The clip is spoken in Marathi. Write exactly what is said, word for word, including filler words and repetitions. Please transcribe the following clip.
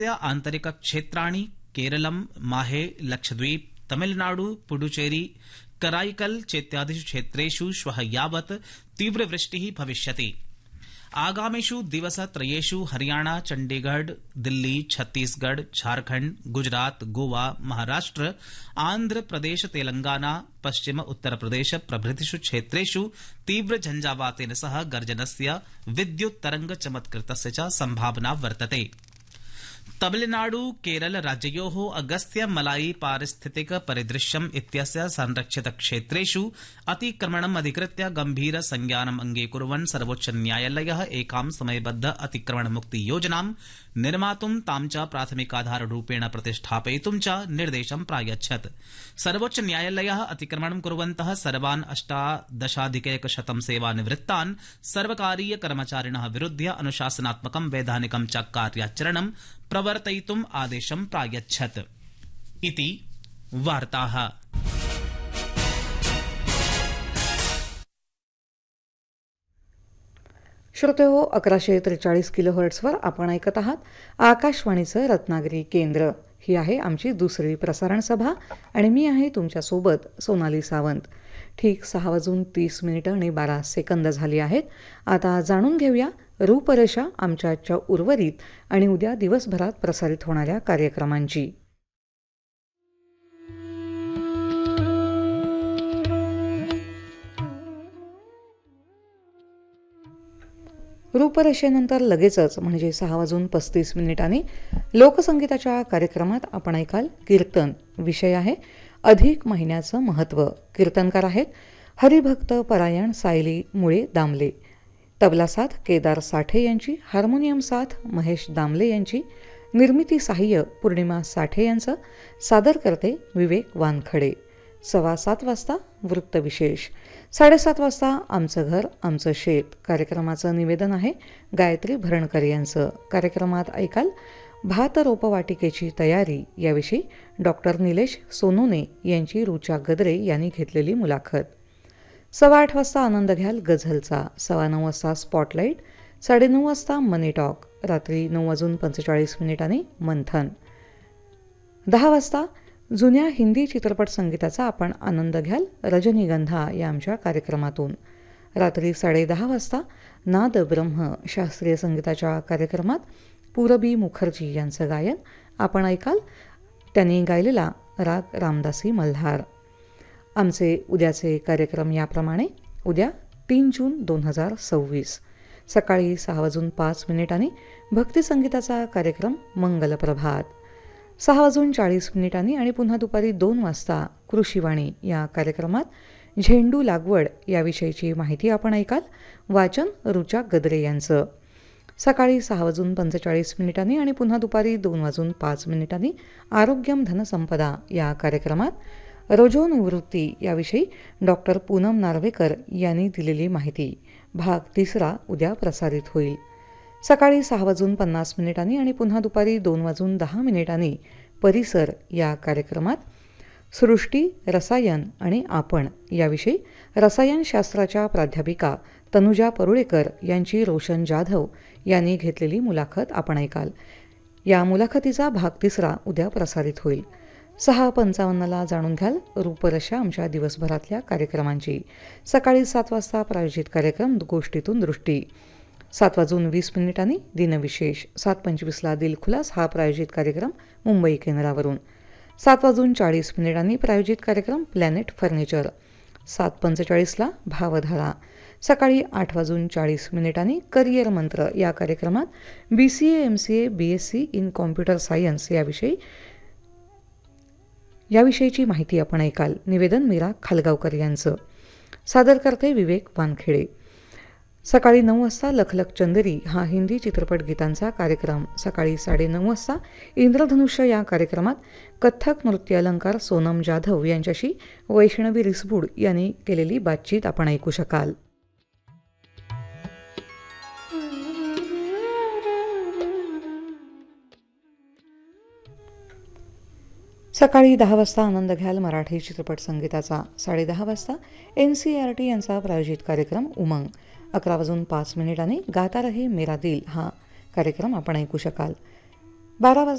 आन्तरिकक्षेत्राणि केरलं, माहे, लक्षद्वीप, तमिलनाडु, पुडुचेरी, कराईकल चेत्यादिषु क्षेत्रेषु श्वः यावत् तीव्रवृष्टिः भविष्यति। आगामिषु दिवसत्रयेषु हरियाणा, चण्डीगढ़, दिल्ली, छत्तीसगढ़, झारखंड, गुजरात, गोवा, महाराष्ट्र, आंध्र प्रदेश, तेलंगाना, पश्चिम उत्तरप्रदेश प्रभृतिषु क्षेत्रेषु तीव्र झंझावातेन सह गर्जनस्य, विद्युत् तरंग चमत्कृतस्य च संभावना वर्तते। तमिलनाडु केरल राज्ययोः अगस्त्य मलाई पारिस्थितिक परिदृश्यम् इत्यस्य संरक्षित क्षेत्रेषु अतिक्रमणम् अधिकृत्य गंभीर संज्ञानम् अंगीकुर्वन् सर्वोच्च न्यायालयः एकां समयबद्ध अतिक्रमण मुक्ति योजनां निर्मातुं तां च प्राथमिकाधाररूपेण प्रतिष्ठापयितुं च निर्देशं प्रायच्छत्। सर्वोच्च न्यायालयः अतिक्रमणं कुर्वन्तः सर्वान् अष्टादशाधिकैकशतं सेवानिवृत्तान् सर्वकारीय कर्मचारिणः विरुध्य अनुशासनात्मकं वैधानिकं च कार्याचरणं प्रवर्तयितुम् आदेशं प्रायच्छत् इति वार्ताः। श्रोते हो, अकराशे त्रेचाळीस किलो हर्ट्सवर आपण ऐकत आहात आकाशवाणीचं रत्नागिरी केंद्र। ही आहे आमची दुसरी प्रसारण सभा आणि मी आहे तुमच्यासोबत सोनाली सावंत। ठीक सहा वाजून तीस मिनिटं आणि बारा सेकंद झाली आहेत। आता जाणून घेऊया रूपरेषा आमच्या आजच्या उर्वरित आणि उद्या दिवसभरात प्रसारित होणाऱ्या कार्यक्रमांची। रूपरेषेनंतर लगेचच म्हणजे सहा वाजून पस्तीस मिनिटांनी लोकसंगीताच्या कार्यक्रमात आपण ऐकाल कीर्तन। विषय आहे अधिक महिन्याचं महत्त्व। कीर्तनकार आहेत हरिभक्त परायण सायली मुळे दामले। तबला साथ केदार साठे यांची, हार्मोनियम साथ महेश दामले यांची, निर्मिती सहाय्य पूर्णिमा साठे यांचं, सादर करते विवेक वानखडे। सव्वा सात वाजता वृत्तविशेष, साडेसात वाजता आमचं घर आमचं शेत कार्यक्रमाचं निवेदन आहे गायत्री भरणकर यांचं। कार्यक्रमात ऐकाल भात रोपवाटिकेची तयारी याविषयी डॉक्टर निलेश सोनोने यांची रुचा गद्रे यांनी घेतलेली मुलाखत। सव्वा आठ वाजता आनंद घ्याल गझलचा, सव्वा नऊ वाजता स्पॉटलाईट, साडेनऊ वाजता मनी टॉक, रात्री नऊ वाजून पंचेचाळीस मिनिटांनी मंथन। दहा वाजता जुन्या हिंदी चित्रपट संगीताचा आपण आनंद घ्याल रजनीगंधा या आमच्या कार्यक्रमातून। रात्री साडेदहा वाजता नाद ब्रह्म शास्त्रीय संगीताच्या कार्यक्रमात पूरबी मुखर्जी यांचं गायन आपण ऐकाल, त्यांनी गायलेला राग रामदासी मल्हार। आमचे उद्याचे कार्यक्रम याप्रमाणे। उद्या तीन जून दोन हजार सव्वीस सकाळी सहा वाजून पाच मिनिटांनी भक्तिसंगीताचा कार्यक्रम मंगलप्रभात, सहा वाजून चाळीस मिनिटांनी आणि पुन्हा दुपारी दोन वाजता कृषीवाणी या कार्यक्रमात झेंडू लागवड याविषयीची माहिती आपण ऐकाल, वाचन रुचा गद्रे यांचं। सकाळी सहा वाजून पंचेचाळीस मिनिटांनी आणि पुन्हा दुपारी दोन वाजून पाच मिनिटांनी आरोग्यम धनसंपदा या कार्यक्रमात रोजोनिवृत्ती याविषयी डॉक्टर पूनम नार्वेकर यांनी दिलेली माहिती भाग तिसरा उद्या प्रसारित होईल। सकाळी सहा वाजून पन्नास मिनिटांनी आणि पुन्हा दुपारी दोन वाजून दहा मिनिटांनी परिसर या कार्यक्रमात सृष्टी, रसायन आणि आपण याविषयी रसायनशास्त्राच्या प्राध्यापिका तनुजा परुळेकर यांची रोशन जाधव यांनी घेतलेली मुलाखत आपण ऐकाल। या मुलाखतीचा भाग तिसरा उद्या प्रसारित होईल। सहा पंचावन्नला जाणून घ्याल रूपरेषा आमच्या दिवसभरातल्या कार्यक्रमांची। सकाळी सात वाजता प्रायोजित कार्यक्रम गोष्टीतून दृष्टी, सात वाजून वीस मिनिटांनी दिनविशेष, सात पंचवीसला दिलखुलास हा प्रायोजित कार्यक्रम मुंबई केंद्रावरून, सात वाजून चाळीस मिनिटांनी प्रायोजित कार्यक्रम प्लॅनेट फर्निचर, सात पंचेचाळीसला भावधारा। सकाळी आठ वाजून चाळीस मिनिटांनी करिअर मंत्र या कार्यक्रमात B C A, M C A, B S C in computer science याविषयी याविषयीची माहिती आपण ऐकाल, निवेदन मीरा खालगावकर यांचं, सादर करते विवेक वानखेडे। सकाळी नऊ वाजता लखलख चंदेरी हा हिंदी चित्रपट गीतांचा कार्यक्रम। सकाळी साडेनऊ वाजता इंद्रधनुष्य या कार्यक्रमात कथ्थक नृत्य अलंकार सोनम जाधव यांच्याशी वैष्णवी रिसबूड यांनी केलेली बातचीत आपण ऐकू शकाल। सकाळी दहा वाजता आनंद घ्याल मराठी चित्रपट संगीताचा, साडेदहा वाजता एन सी आर टी यांचा प्रायोजित कार्यक्रम उमंग, अकरा वाजून पाच मिनिटांनी गाता रहे मेरा दिल हा कार्यक्रम आपण ऐकू शकाल। बारा